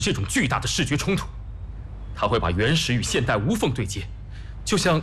这种巨大的视觉冲突，它会把原始与现代无缝对接，就像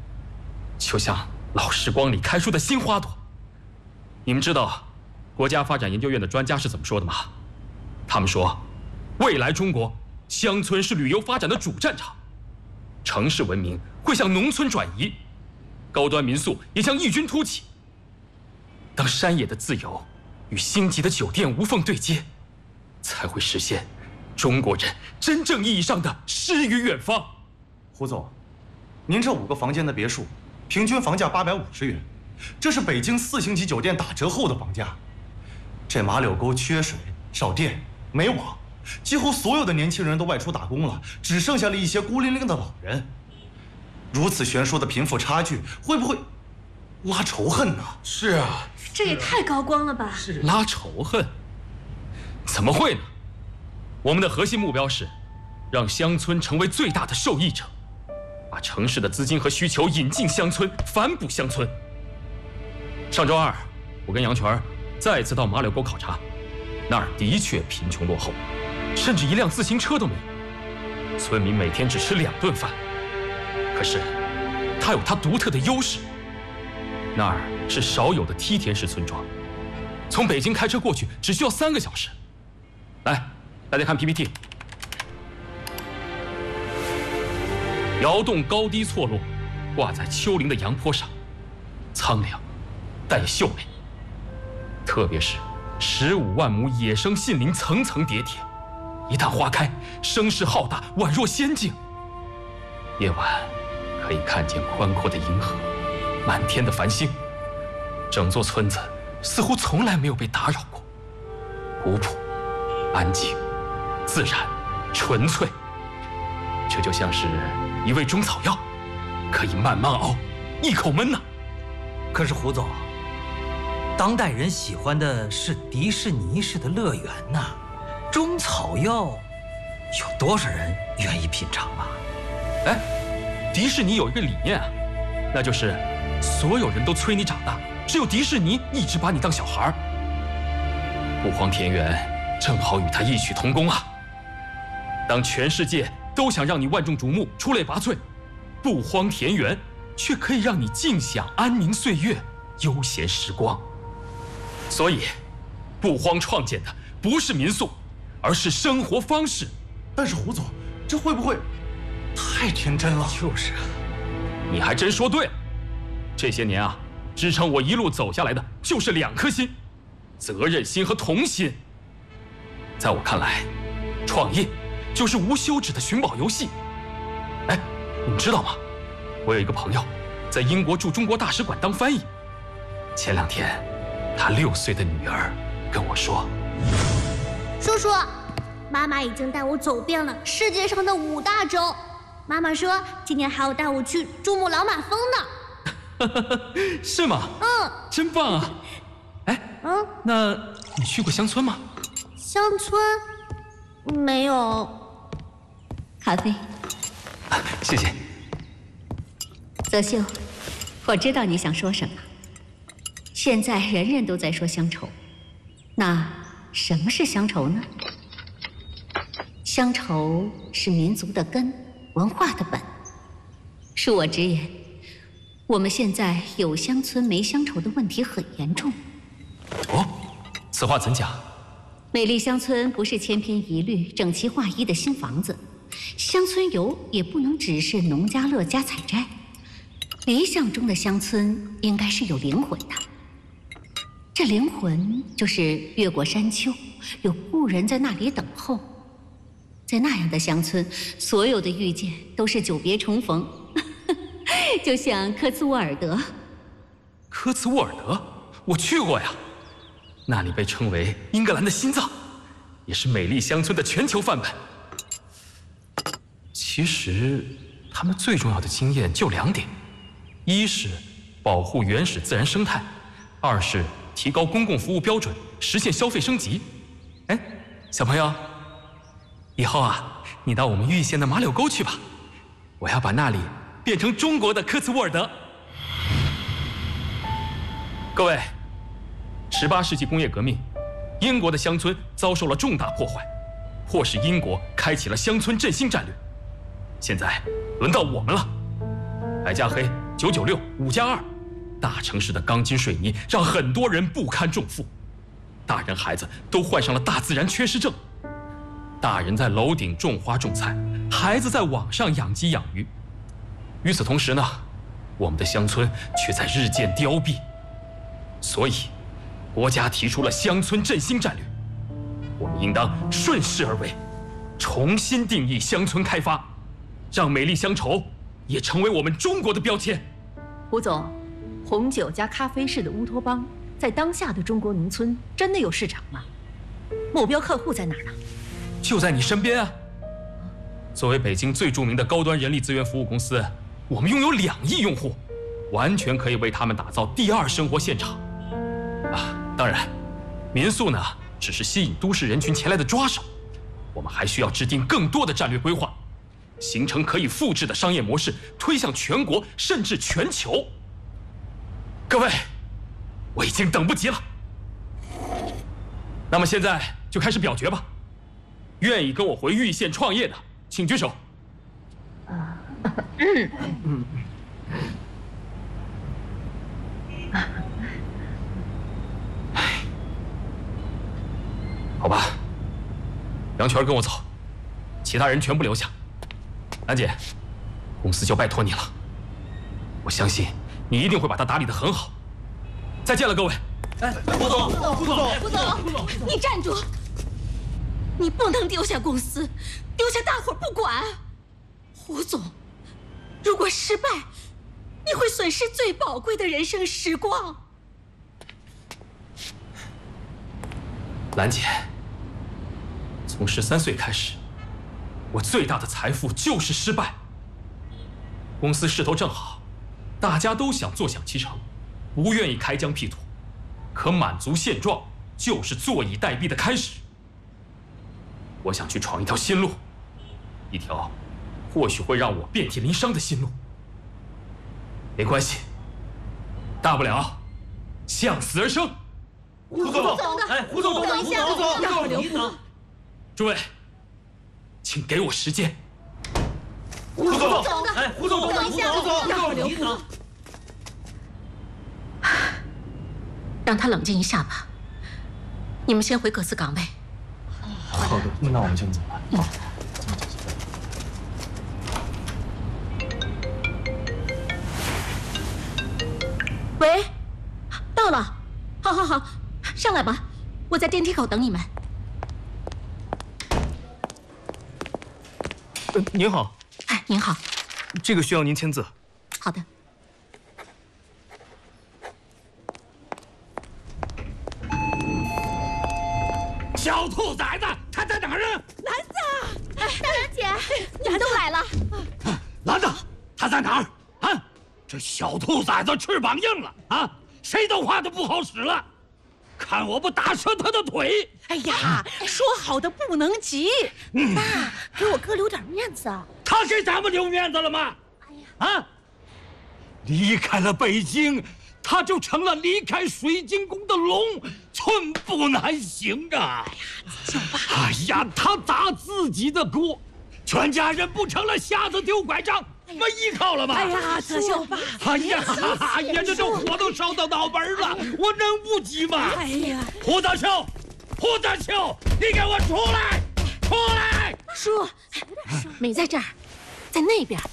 老时光里开出的新花朵。你们知道国家发展研究院的专家是怎么说的吗？他们说，未来中国乡村是旅游发展的主战场，城市文明会向农村转移，高端民宿也将异军突起。当山野的自由与星级的酒店无缝对接，才会实现中国人真正意义上的诗与远方。 胡总，您这5个房间的别墅，平均房价850元，这是北京4星级酒店打折后的房价。这马柳沟缺水、少电、没网，几乎所有的年轻人都外出打工了，只剩下了一些孤零零的老人。如此悬殊的贫富差距，会不会拉仇恨呢？ 是啊， 这也太高光了吧！ 是拉仇恨？怎么会呢？我们的核心目标是让乡村成为最大的受益者，把城市的资金和需求引进乡村，反哺乡村。上周二，我跟杨全再次到马柳沟考察，那儿的确贫穷落后，甚至一辆自行车都没有。村民每天只吃2顿饭，可是它有它独特的优势。那儿是少有的梯田式村庄，从北京开车过去只需要3个小时。来，大家看 PPT， 窑洞高低错落，挂在丘陵的阳坡上，苍凉但也秀美。特别是15万亩野生杏林层层叠叠，一旦花开，声势浩大，宛若仙境。夜晚可以看见宽阔的银河，满天的繁星，整座村子似乎从来没有被打扰过，古朴、安静、自然、纯粹。这就像是一味中草药，可以慢慢熬，一口闷呐。 可是胡总，当代人喜欢的是迪士尼式的乐园呐，中草药有多少人愿意品尝啊？ 哎，迪士尼有一个理念啊，那就是所有人都催你长大，只有迪士尼一直把你当小孩儿。不荒田园正好与它异曲同工啊。当全世界都想让你万众瞩目、出类拔萃，不荒田园却可以让你尽享安宁岁月、悠闲时光。所以，不荒创建的不是民宿，而是生活方式。 但是胡总，这会不会太天真了？ 就是啊， 你还真说对了。这些年啊，支撑我一路走下来的就是2颗心：责任心和童心。在我看来，创业就是无休止的寻宝游戏。哎，你们知道吗？我有一个朋友，在英国驻中国大使馆当翻译。前2天，他6岁的女儿跟我说：“ 叔叔，妈妈已经带我走遍了世界上的5大洲。妈妈说今年还要带我去珠穆朗玛峰呢。” 是吗？真棒啊！哎，那你去过乡村吗？ 乡村没有。 咖啡。 谢谢。 泽秀，我知道你想说什么。现在人人都在说乡愁，那什么是乡愁呢？乡愁是民族的根，文化的本。恕我直言，我们现在有乡村没乡愁的问题很严重。 哦，此话怎讲？ 美丽乡村不是千篇一律、整齐划一的新房子，乡村游也不能只是农家乐加采摘。理想中的乡村应该是有灵魂的，这灵魂就是越过山丘，有故人在那里等候。在那样的乡村，所有的遇见都是久别重逢，就像科茨沃尔德。 科茨沃尔德，我去过呀，那里被称为英格兰的心脏，也是美丽乡村的全球范本。其实，他们最重要的经验就2点：一是保护原始自然生态，2是提高公共服务标准，实现消费升级。哎，小朋友，以后啊，你到我们玉县的马柳沟去吧，我要把那里变成中国的科茨沃尔德。各位，18世纪工业革命，英国的乡村遭受了重大破坏， 迫使英国开启了乡村振兴战略。现在轮到我们了。白加黑、996、5+2，大城市的钢筋水泥让很多人不堪重负，大人孩子都患上了大自然缺失症。大人在楼顶种花种菜，孩子在网上养鸡养鱼。与此同时呢，我们的乡村却在日渐凋敝。所以，国家提出了乡村振兴战略，我们应当顺势而为，重新定义乡村开发，让美丽乡愁也成为我们中国的标签。 胡总，红酒加咖啡式的乌托邦，在当下的中国农村真的有市场吗？目标客户在哪儿呢？ 就在你身边啊！作为北京最著名的高端人力资源服务公司，我们拥有2亿用户，完全可以为他们打造第2生活现场。当然，民宿呢只是吸引都市人群前来的抓手，我们还需要制定更多的战略规划，形成可以复制的商业模式，推向全国甚至全球。各位，我已经等不及了。那么现在就开始表决吧。愿意跟我回玉县创业的，请举手。好吧，杨全跟我走，其他人全部留下。兰姐，公司就拜托你了，我相信你一定会把它打理得很好。再见了，各位。 胡总， 你站住！你不能丢下公司，丢下大伙儿不管。胡总，如果失败，你会损失最宝贵的人生时光。 兰姐，从13岁开始，我最大的财富就是失败。公司势头正好，大家都想坐享其成，不愿意开疆辟土，可满足现状就是坐以待毙的开始。我想去闯一条新路，一条或许会让我遍体鳞伤的新路。没关系，大不了向死而生。 胡总， 胡总，等一下， 要留步。 诸位，请给我时间。 胡总， 等一下， 要留步。让他冷静一下吧。你们先回各自岗位。 好的，那我们先走了。 喂，到了，好，上来吧，我在电梯口等你们。 您好。 哎，您好。 这个需要您签字。 好的。 小兔崽子，他在哪儿啊？ 兰子，大兰姐，你们都来了。 兰子，他在哪儿？啊，这小兔崽子翅膀硬了啊，谁都画的不好使了，看我不打折他的腿！ 哎呀，说好的不能急， 爸，给我哥留点面子啊。 他给咱们留面子了吗？ 哎呀， 啊，离开了北京，他就成了离开水晶宫的龙，寸步难行啊！哎呀，他砸自己的锅，全家人不成了瞎子丢拐杖，没依靠了吗？ 哎呀，泽秀爸， 哎呀，这火都烧到脑门了，我能不急吗？ 哎呀， 胡泽秀，你给我出来！出来！ 叔，没在这儿，在那边。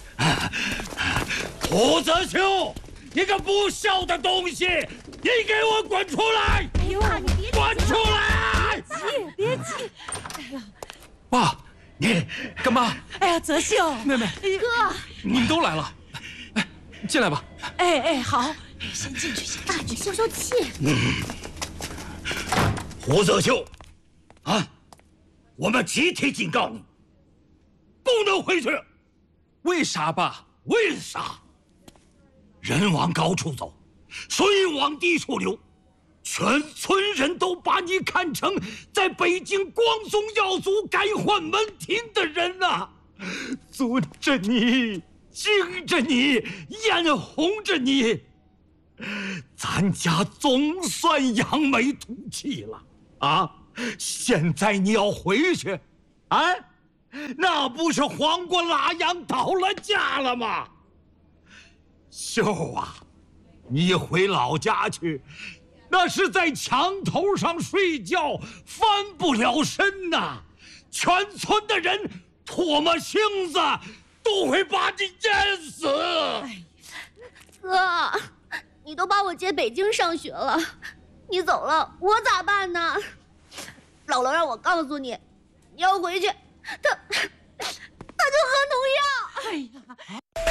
胡泽秀，你个不孝的东西，你给我滚出来！ 哎呦，爸，你别滚出来！ 别急。哎呀， 爸， 你干妈， 哎呀，泽秀， 妹妹， 哥， 你们都来了，哎，进来吧。 哎，好， 先进去，爸，你消消气。 胡泽秀，啊，我们集体警告你，不能回去。 为啥，爸？ 为啥？人往高处走，水往低处流，全村人都把你看成在北京光宗耀祖、改换门庭的人呐，尊着你，敬着你，眼红着你，咱家总算扬眉吐气了啊！现在你要回去， 啊，那不是黄瓜拉秧倒了家了吗？秀啊，你回老家去，那是在墙头上睡觉，翻不了身呐！全村的人唾沫星子都会把你淹死。 哥，你都把我接北京上学了，你走了，我咋办呢？姥姥让我告诉你，你要回去，他就喝农药。 哎呀！